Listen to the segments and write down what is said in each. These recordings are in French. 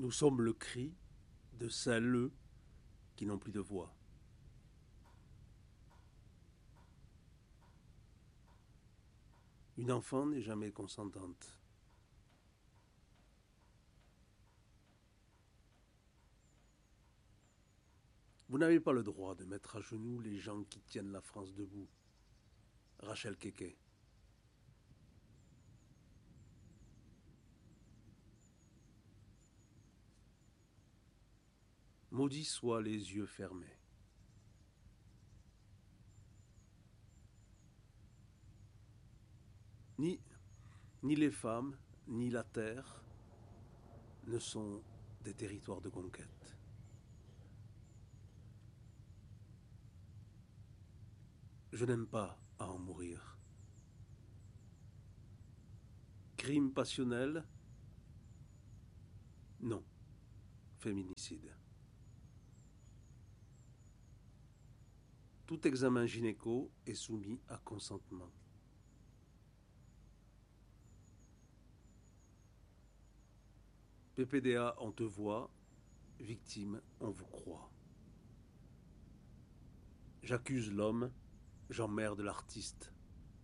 Nous sommes le cri de celles qui n'ont plus de voix. Une enfant n'est jamais consentante. Vous n'avez pas le droit de mettre à genoux les gens qui tiennent la France debout. Rachel Keke. Maudits soient les yeux fermés. Ni les femmes, ni la terre ne sont des territoires de conquête. Je n'aime pas à en mourir. Crime passionnel? Non. Féminicide. Tout examen gynéco est soumis à consentement. PPDA, on te voit, victime, on vous croit. J'accuse l'homme, j'emmerde l'artiste.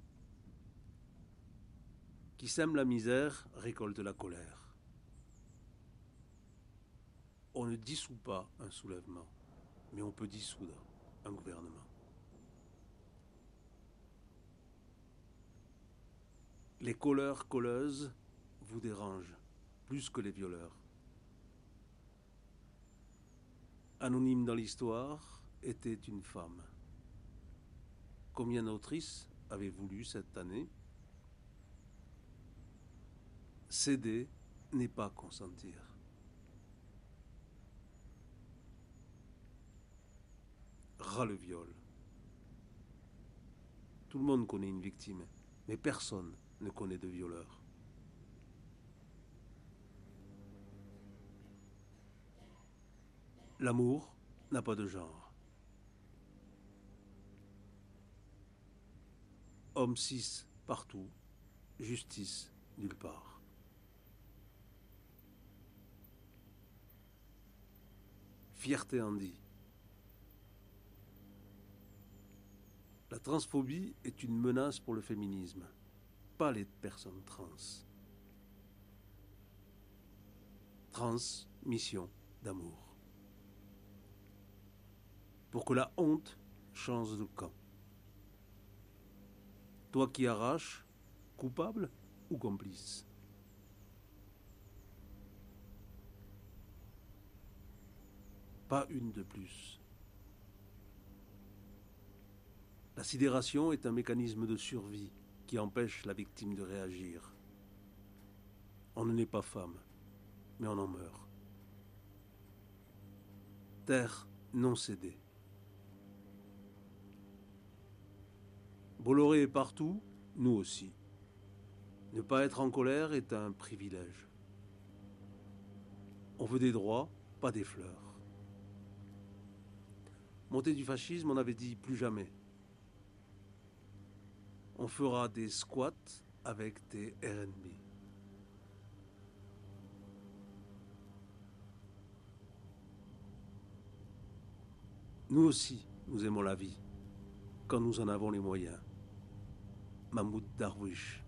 Qui sème la misère récolte la colère. On ne dissout pas un soulèvement, mais on peut dissoudre un gouvernement. Les colleurs-colleuses vous dérangent plus que les violeurs. Anonyme dans l'histoire était une femme. Combien d'autrices avaient voulu cette année? Céder n'est pas consentir. Ras le viol. Tout le monde connaît une victime, mais personne ne connaît de violeur. L'amour n'a pas de genre. Homme cis partout, justice nulle part. Fierté en dit. La transphobie est une menace pour le féminisme, pas les personnes trans. Transmission d'amour. Pour que la honte change de camp. Toi qui arraches, coupable ou complice? Pas une de plus. La sidération est un mécanisme de survie qui empêche la victime de réagir. On ne naît pas femme, mais on en meurt. Terre non cédée. Bolloré est partout, nous aussi. Ne pas être en colère est un privilège. On veut des droits, pas des fleurs. Montée du fascisme, on avait dit plus jamais. On fera des squats avec des RNB. Nous aussi, nous aimons la vie, quand nous en avons les moyens. Mahmoud Darwish.